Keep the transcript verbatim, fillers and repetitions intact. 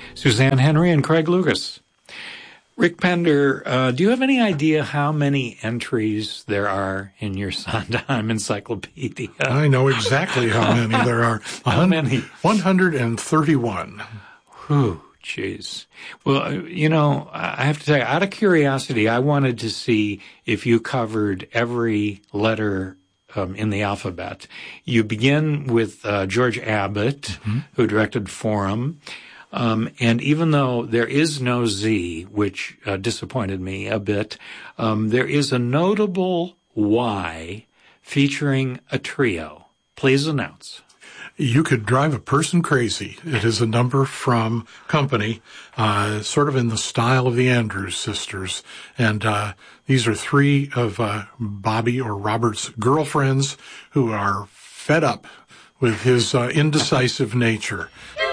Suzanne Henry and Craig Lucas. Rick Pender, uh, do you have any idea how many entries there are in your Sondheim encyclopedia? I know exactly how many there are. How many? one hundred thirty-one. Whew, jeez. Well, you know, I have to tell you, out of curiosity, I wanted to see if you covered every letter um, in the alphabet. You begin with uh, George Abbott, mm-hmm. who directed Forum. Um, and even though there is no Z, which uh, disappointed me a bit, um, there is a notable Y featuring a trio. Please announce. You could drive a person crazy. It is a number from Company, uh, sort of in the style of the Andrews Sisters. And uh, these are three of uh, Bobby or Robert's girlfriends who are fed up with his uh, indecisive nature.